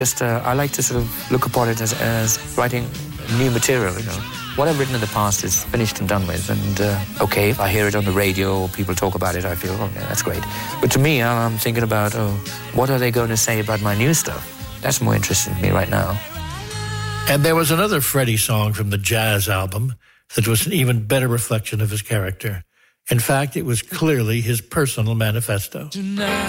Just, I like to sort of look upon it as writing new material, you know. What I've written in the past is finished and done with, and okay, if I hear it on the radio or people talk about it, I feel, oh, yeah, that's great. But to me, I'm thinking about, what are they going to say about my new stuff? That's more interesting to me right now. And there was another Freddie song from the Jazz album that was an even better reflection of his character. In fact, it was clearly his personal manifesto. Tonight.